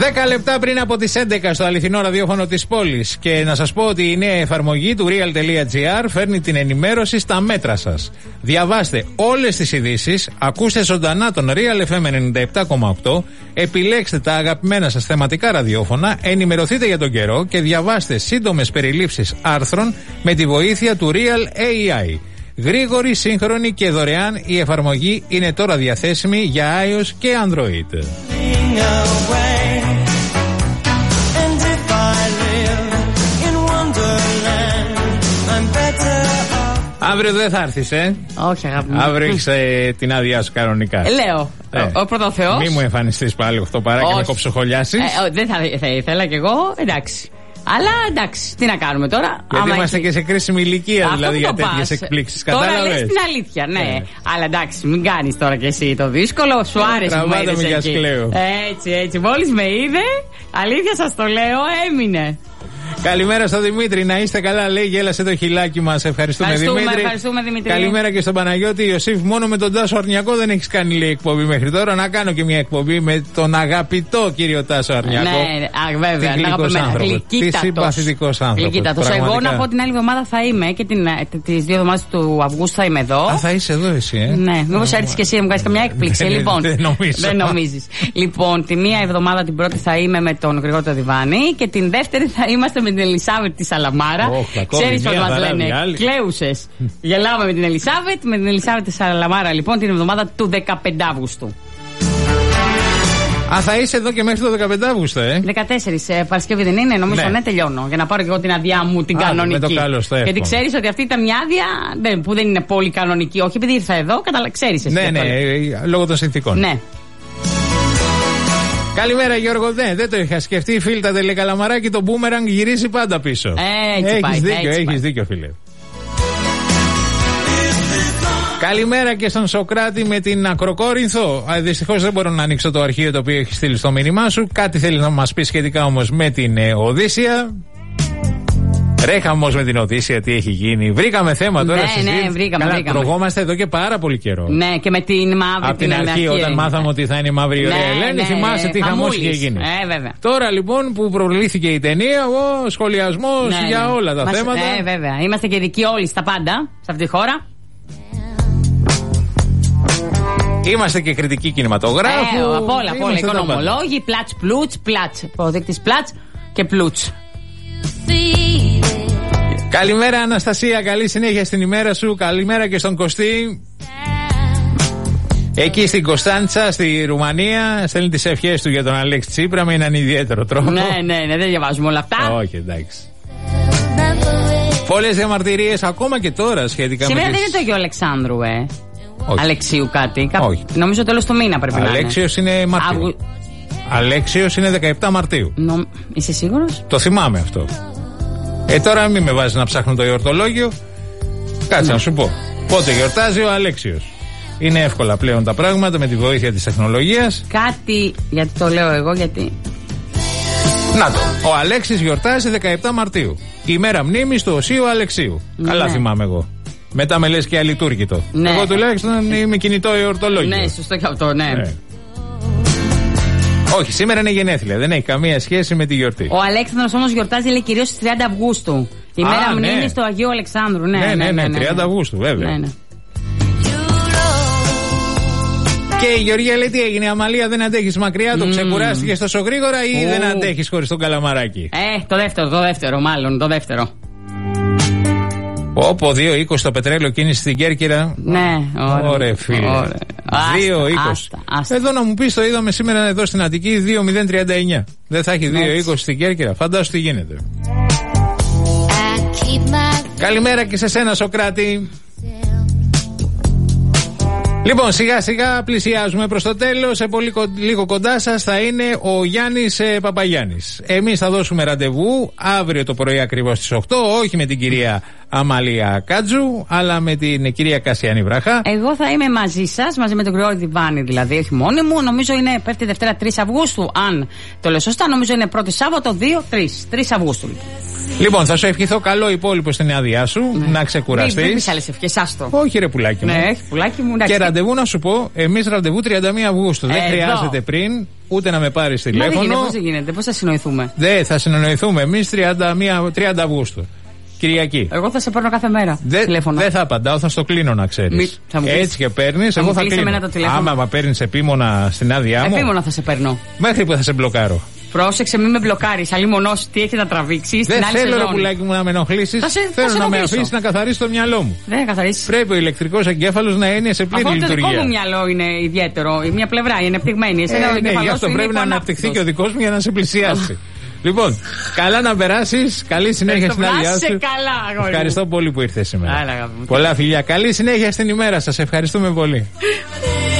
10 λεπτά πριν από τις 11 στο αληθινό ραδιόφωνο της πόλης. Και να σας πω ότι η νέα εφαρμογή του real.gr φέρνει την ενημέρωση στα μέτρα σας. Διαβάστε όλες τις ειδήσεις, ακούστε ζωντανά τον Real FM 97,8, επιλέξτε τα αγαπημένα σας θεματικά ραδιόφωνα, ενημερωθείτε για τον καιρό και διαβάστε σύντομες περιλήψεις άρθρων με τη βοήθεια του Real AI. Γρήγορη, σύγχρονη και δωρεάν, η εφαρμογή είναι τώρα διαθέσιμη για iOS και Android. Αύριο δεν θα έρθεις, Όχι, αγάπη μου. Αύριο έχεις την άδειά σου κανονικά. Λέω. Ο πρώτο-Θεός. Μη μου εμφανιστείς πάλι 8 παρά και με κοψοχολιάσεις. Δεν θα ήθελα κι εγώ, εντάξει. Αλλά εντάξει, τι να κάνουμε τώρα. Γιατί είμαστε και σε κρίσιμη ηλικία, δηλαδή για τέτοιες εκπλήξεις. Τώρα λες την αλήθεια, ναι. Αλλά εντάξει, μην κάνεις τώρα κι εσύ το δύσκολο. Σου άρεσε που με είδες εκεί. Έτσι. Μόλις με είδε, αλήθεια σας το λέω, έμεινε. Καλημέρα στον Δημήτρη, να είστε καλά, λέει, γέλασε το χιλάκι μας. Ευχαριστούμε Δημήτρη. Καλημέρα και στον Παναγιώτη Ιωσήφ. Μόνο με τον Τάσο Αρνιακό δεν έχεις κάνει, λέει, εκπομπή μέχρι τώρα. Να κάνω και μια εκπομπή με τον αγαπητό κύριο Τάσο Αρνιακό. Ναι, βέβαια. Τι συμπαθητικός άνθρωπος. Εγώ να πω την άλλη εβδομάδα θα είμαι και τις 2 εβδομάδες του Αυγούστου θα είμαι εδώ. Α, θα είσαι εδώ εσύ, Ναι, μήπως έρθεις και εσύ να μου κάνεις καμιά έκπληξη. Λοιπόν, δεν νομίζεις. Λοιπόν, τη μία εβδομάδα την πρώτη θα είμαι με τον Γρηγόρη το Διβάνι και την δεύτερη θα είμαστε με την Ελισάβετ τη Σαλαμάρα. Ξέρεις πως μας λένε κλαίουσες. Γελάμε με την Ελισάβετ. Με την Ελισάβετ τη Σαλαμάρα λοιπόν την εβδομάδα του 15 Αύγουστου. Α, θα είσαι εδώ και μέχρι το 15 Αύγουστο, 14 Παρασκευή δεν είναι, νομίζω, ναι, τελειώνω. Για να πάρω και εγώ την άδειά μου την κανονική. Με το καλό στο γιατί ξέρεις ότι αυτή ήταν μια άδεια που δεν είναι πολύ κανονική. Όχι επειδή ήρθα εδώ, ξέρεις εσύ. Ναι, λόγω των συνθήκων. Ναι. Καλημέρα Γιώργο, δεν το είχα σκεφτεί. Φίλτα τελεκαλαμαράκι, το μπούμεραγκ γυρίζει πάντα πίσω. Έχεις δίκιο φίλε. Καλημέρα και στον Σοκράτη με την Ακροκόρινθο. Δυστυχώς δεν μπορώ να ανοίξω το αρχείο το οποίο έχει στείλει στο μήνυμά σου. Κάτι θέλει να μας πει σχετικά όμως με την Οδύσσια. Ρε χαμός με την Οδύσσια, τι έχει γίνει. Βρήκαμε θέμα τώρα. Ναι, βρήκαμε. Τρογόμαστε εδώ και πάρα πολύ καιρό. Ναι, και με την μαύρη. Από την αρχή, όταν μάθαμε ότι θα είναι η μαύρη ωραία Ελένη, θυμάσαι τι χαμός είχε γίνει. Βέβαια. Τώρα λοιπόν που προβλήθηκε η ταινία, ο σχολιασμός για όλα τα θέματα. Ναι, βέβαια. Είμαστε και δικοί όλοι στα πάντα, σε αυτή τη χώρα. Είμαστε και κριτικοί κινηματογράφου. Από όλα. Οικονομολόγοι, πλάτς, προδείκτης πλάτς και πλούτς. Καλημέρα Αναστασία, καλή συνέχεια στην ημέρα σου. Καλημέρα και στον Κωστή. Εκεί στην Κωνσταντσα, στη Ρουμανία. Στέλνει τις ευχές του για τον Αλέξη Τσίπρα με έναν ιδιαίτερο τρόπο. Ναι, δεν διαβάζουμε όλα αυτά. Όχι, εντάξει. Πολλές διαμαρτυρίες ακόμα και τώρα σχετικά σήμερα με. Σήμερα δεν είναι το γιο Αλεξάνδρου, Όχι. Αλεξίου κάτι. Όχι. Νομίζω τέλος του μήνα πρέπει Αλέξιος να είναι. είναι Μαρτίου. Αλέξιος είναι 17 Μαρτίου. Είσαι σίγουρος? Το θυμάμαι αυτό. Τώρα μην με βάζεις να ψάχνω το εορτολόγιο. Κάτσε να σου πω. Πότε γιορτάζει ο Αλέξιος. Είναι εύκολα πλέον τα πράγματα με τη βοήθεια της τεχνολογίας. Κάτι, γιατί το λέω εγώ, γιατί. Να το. Ο Αλέξης γιορτάζει 17 Μαρτίου. Η μέρα μνήμης του Οσίου Αλεξίου. Ναι. Καλά θυμάμαι εγώ. Μετά με λες και αλειτούργητο. Ναι. Εγώ τουλάχιστον είμαι κινητό εορτολόγιο. Ναι, σωστό και αυτό, ναι. Όχι, σήμερα είναι γενέθλια. Δεν έχει καμία σχέση με τη γιορτή. Ο Αλέξανδρος όμως γιορτάζει, λέει, κυρίως στις 30 Αυγούστου. Η μέρα μνήμης του Αγίου Αλεξάνδρου. Ναι, 30 Αυγούστου, βέβαια. Ναι. Και η Γεωργία λέει τι έγινε, Αμαλία, δεν αντέχεις μακριά, το ξεκουράστηκες τόσο γρήγορα ή δεν αντέχεις χωρίς τον καλαμαράκι? Το δεύτερο. Όπο 2,20 το πετρέλαιο, κίνηση στην Κέρκυρα. Ναι, ωραία φίλε. 2,20. Εδώ να μου πεις, το είδαμε σήμερα εδώ στην Αττική, 2,039. Δεν θα έχει 2,20 στην Κέρκυρα. Φαντάσου τι γίνεται. Καλημέρα και σε σένα Σοκράτη. Λοιπόν, σιγά σιγά πλησιάζουμε προς το τέλος. Σε πολύ λίγο κοντά σας θα είναι ο Γιάννης Παπαγιάννης. Εμείς θα δώσουμε ραντεβού αύριο το πρωί ακριβώς στις 8, όχι με την κυρία Αμαλία Κάτζου, αλλά με την κυρία Κασιανή Βράχα. Εγώ θα είμαι μαζί σας, μαζί με τον Γρηγόρη Διβάνη, δηλαδή, όχι μόνη μου. Νομίζω είναι πέφτει Δευτέρα 3 Αυγούστου, αν το λέω σωστά. Νομίζω είναι πρώτη Σάββατο 3 Αυγούστου. Λοιπόν, θα σου ευχηθώ καλό υπόλοιπο στην άδειά σου, να ξεκουραστείς. Δεν πεις άλλες ευχές, άστο. Όχι, ρε πουλάκι μου. Ναι, έχει πουλάκι μου. Και ραντεβού να σου πω, εμείς ραντεβού 31 Αυγούστου. Δεν χρειάζεται πριν ούτε να με πάρεις τηλέφωνο. Πώς δεν γίνεται, πώς θα συνοηθούμε. Δεν θα συνοηθούμε εμείς 30 Αυγούστου. Κυριακή. Εγώ θα σε παίρνω κάθε μέρα. Δεν θα απαντάω, θα στο κλείνω να ξέρεις. Έτσι και παίρνεις, εγώ θα κλείνω. Άμα παίρνεις επίμονα στην άδειά μου. Επίμονα θα σε παίρνω. Μέχρι που θα σε μπλοκάρω. Πρόσεξε, μην με μπλοκάρεις. Αλλή μονός τι έχει να τραβήξει. Δεν θέλω, ρε πουλάκι μου, να με ενοχλήσεις. Θέλω να με αφήσεις να καθαρίσει το μυαλό μου. Δεν καθαρίσει. Πρέπει ο ηλεκτρικός εγκέφαλος να είναι σε πλήρη λειτουργία. Το δικό μου μυαλό είναι ιδιαίτερο. Η μία πλευρά είναι ανεπτυγμένη. Ναι, γι' αυτό πρέπει να αναπτυχθεί και ο δικός μου για να σε πλησιάσει. Λοιπόν, καλά να περάσεις. Καλή συνέχεια στην άδειά σου. Ευχαριστώ πολύ που ήρθες σήμερα. Πολλά φιλιά. Καλή συνέχεια στην ημέρα σας. Ευχαριστούμε πολύ.